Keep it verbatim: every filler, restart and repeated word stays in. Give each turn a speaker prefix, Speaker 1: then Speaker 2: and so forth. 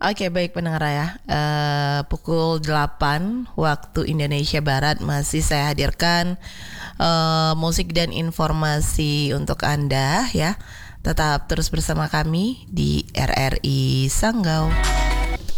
Speaker 1: Oke, baik pendengar ya. Eh, pukul delapan waktu Indonesia Barat masih saya hadirkan eh, musik dan informasi untuk Anda ya. Tetap terus bersama kami di R R I Sanggau.